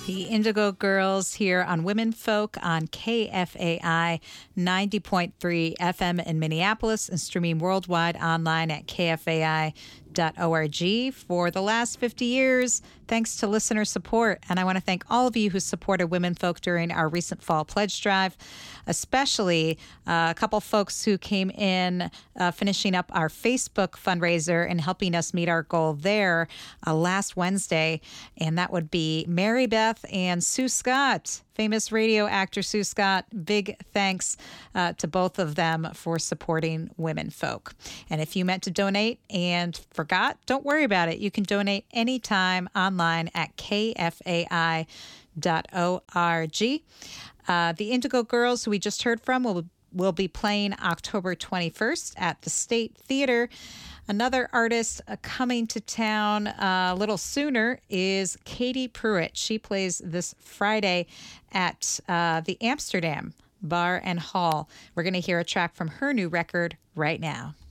The Indigo Girls here on Women Folk on KFAI 90.3 FM in Minneapolis and streaming worldwide online at kfai.org for the last 50 years, thanks to listener support. And I want to thank all of you who supported Women Folk during our recent fall pledge drive, especially a couple folks who came in finishing up our Facebook fundraiser and helping us meet our goal there last Wednesday. And that would be Mary Beth and Sue Scott, famous radio actor Sue Scott. Big thanks to both of them for supporting Women Folk. And if you meant to donate and forgot, don't worry about it. You can donate anytime online at kfai.org. The Indigo Girls, who we just heard from, will be playing October 21st at the State Theater. Another artist coming to town a little sooner is Katie Pruitt. She plays this Friday at the Amsterdam Bar and Hall. We're going to hear a track from her new record right now.